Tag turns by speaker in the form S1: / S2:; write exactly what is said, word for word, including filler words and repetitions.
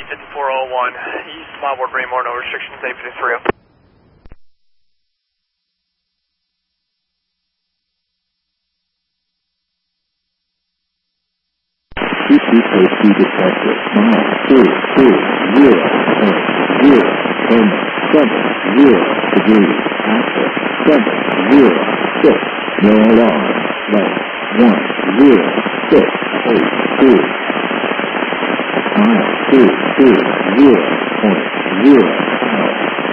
S1: fifty-four oh one, East Smallboard Raymore, no restrictions, eight fifty-three oh.
S2: P T safety detected nine two two zero point zero and seven zero degrees after seven zero six. No alarm. Left one zero six eight two. Five two two zero point zero.